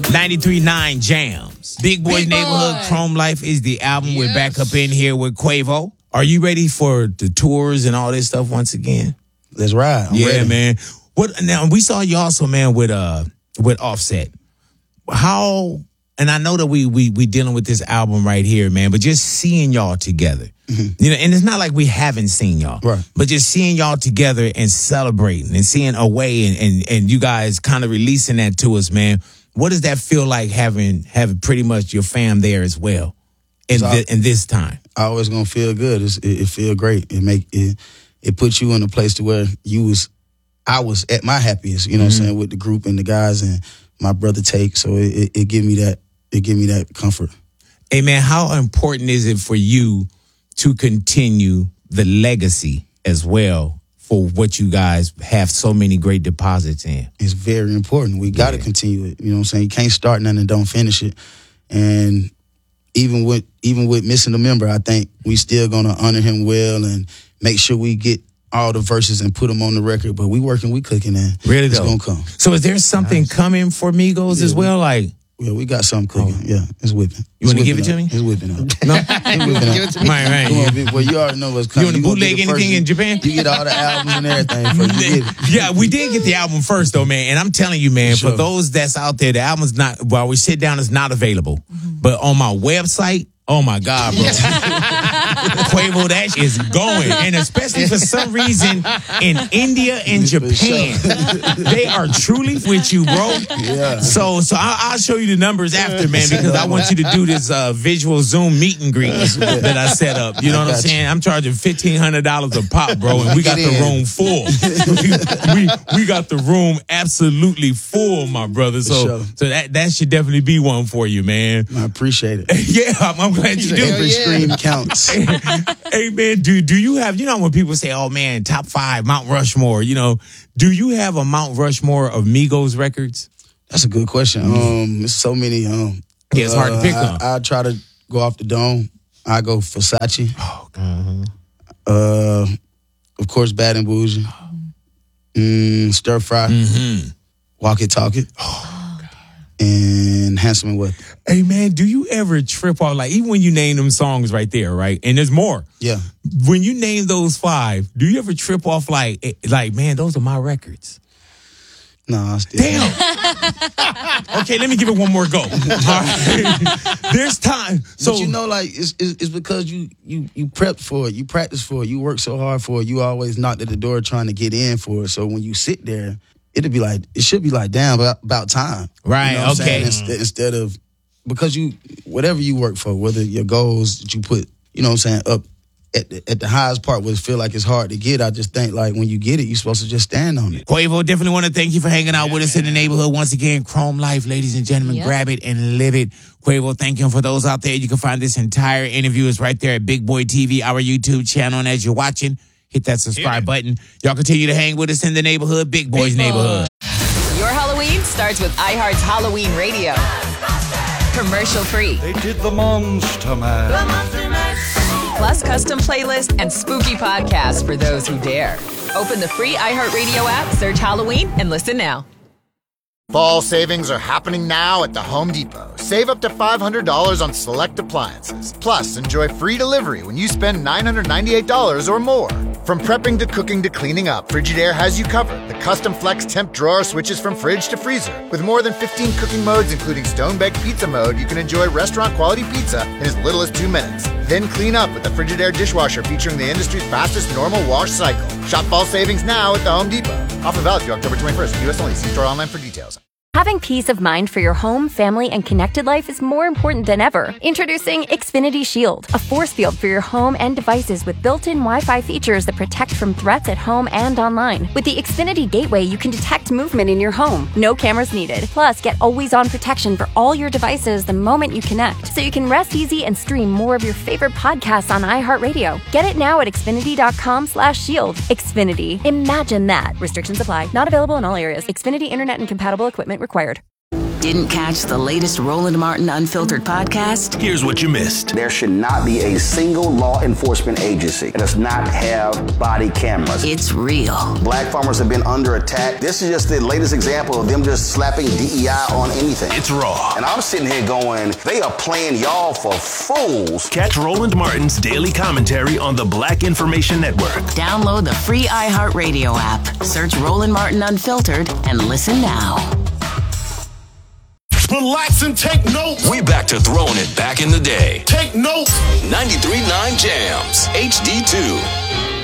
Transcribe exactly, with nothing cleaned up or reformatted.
ninety-three point nine Jams. Big Boys Big Neighborhood, Boy. Chrome Life is the album. Yes. We're back up in here with Quavo. Are you ready for the tours and all this stuff once again? Let's ride. I'm yeah, ready. man. What now? We saw you also, man, with uh with Offset. How? And I know that we we we dealing with this album right here, man. But just seeing y'all together, mm-hmm. you know, and it's not like we haven't seen y'all, right? But just seeing y'all together and celebrating and seeing Away and and and you guys kind of releasing that to us, man. What does that feel like having having pretty much your fam there as well in all, th- in this time? I always gonna feel good. It's, it, it feel great. It make it it puts you in a place to where you was I was at my happiest. You know mm-hmm. what I'm saying, with the group and the guys and my brother Take. So it, it, it give me that it give me that comfort. Hey man, how important is it for you to continue the legacy as well? For what you guys have so many great deposits in. It's very important. We got to yeah. continue it. You know what I'm saying? You can't start nothing and don't finish it. And even with even with missing a member, I think we still going to honor him well and make sure we get all the verses and put them on the record. But we working, we cooking, and really it's though. going to come. So is there something nice. coming for Migos yeah, as well? Like, yeah, we got something cooking. Oh. Yeah, it's whipping. You want to give it to up. me? It's whipping up. No? It's whipping up. Give it to me. Right, right. Come on, big boy. You already know what's coming. You want to bootleg anything first, in Japan? You get all the albums and everything first. You get it. Yeah, we did get the album first, though, man. And I'm telling you, man, sure. for those that's out there, the album's not, while we sit down, it's not available. Mm-hmm. But on my website, oh my God, bro. Quavo, that is going. And especially for some reason in India and Japan, they are truly with you, bro. Yeah. So so I'll, I'll show you the numbers after, man, because I want you to do this uh, visual Zoom meet and greet that I set up. You know what I'm saying? I'm charging fifteen hundred dollars a pop, bro, and we got the room full. we, we, we got the room absolutely full, my brother. So, sure. so that, that should definitely be one for you, man. I appreciate it. Yeah, I'm, I'm glad you do. Every yeah. screen counts. Hey, hey, man, do do you have, you know when people say, oh man, top five, Mount Rushmore, you know, do you have a Mount Rushmore of Migos records? That's a good question. Um, there's so many. Um, yeah, it's hard uh, to pick I, them. I try to go off the dome. I go Versace. Oh, God. Uh, of course, Bad and Bougie. Mm, Stir Fry. Mm-hmm. Walk It, Talk It. Oh, God. And Handsome and Wealthy. Hey, man, do you ever trip off, like, even when you name them songs right there, right? And there's more. Yeah. When you name those five, do you ever trip off like, like, man, those are my records? No, I still Damn. Okay, let me give it one more go. All right. There's time. So but you know, like it's, it's it's because you you you prepped for it, you practice for it, you work so hard for it. You always knocked at the door trying to get in for it. So when you sit there, it'll be like it should be like, damn, about, about time, right? You know what okay. I'm saying? Instead, instead of because you whatever you work for, whether your goals that you put, you know what I'm saying, up. At the, at the highest part would feel like it's hard to get. I just think like when you get it, you're supposed to just stand on it. Quavo, definitely want to thank you for hanging out with us in the neighborhood once again. Chrome Life, ladies and gentlemen, yep. grab it and live it. Quavo, thank you. For those out there, you can find this entire interview is right there at Big Boy T V, our YouTube channel. And as you're watching, hit that subscribe yeah. button. Y'all continue to hang with us in the neighborhood, Big Boy's Big Neighborhood. Your Halloween starts with iHeart's Halloween Radio. Commercial free. They did the Monster Mash. The Monster Mash. Plus custom playlist and spooky podcasts for those who dare. Open the free iHeartRadio app, search Halloween, and listen now. Fall savings are happening now at the Home Depot. Save up to five hundred dollars on select appliances. Plus, enjoy free delivery when you spend nine hundred ninety-eight dollars or more. From prepping to cooking to cleaning up, Frigidaire has you covered. The custom flex temp drawer switches from fridge to freezer. With more than fifteen cooking modes, including stone-baked pizza mode, you can enjoy restaurant-quality pizza in as little as two minutes. Then clean up with the Frigidaire dishwasher featuring the industry's fastest normal wash cycle. Shop fall savings now at the Home Depot. Offer valid through October twenty-first. U S only. See store online for details. Having peace of mind for your home, family, and connected life is more important than ever. Introducing Xfinity Shield, a force field for your home and devices with built-in Wi-Fi features that protect from threats at home and online. With the Xfinity Gateway, you can detect movement in your home. No cameras needed. Plus, get always-on protection for all your devices the moment you connect, so you can rest easy and stream more of your favorite podcasts on iHeartRadio. Get it now at Xfinity.com slash shield. Xfinity. Imagine that. Restrictions apply. Not available in all areas. Xfinity Internet and compatible equipment required. Didn't catch the latest Roland Martin Unfiltered podcast? Here's what you missed. There should not be a single law enforcement agency that does not have body cameras. It's real. Black farmers have been under attack. This is just the latest example of them just slapping D E I on anything. It's raw. And I'm sitting here going, they are playing y'all for fools. Catch Roland Martin's daily commentary on the Black Information Network. Download the free iHeartRadio app. Search Roland Martin Unfiltered and listen now. Relax and take notes. We back to throwing it back in the day. Take notes. ninety-three point nine Jams, H D two.